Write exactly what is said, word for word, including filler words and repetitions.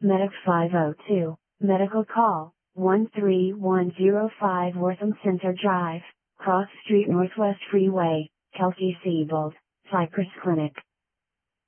Medic five oh two, medical call, one three one zero five Wortham Center Drive, Cross Street Northwest Freeway, Kelsey-Seybold, Cypress Clinic.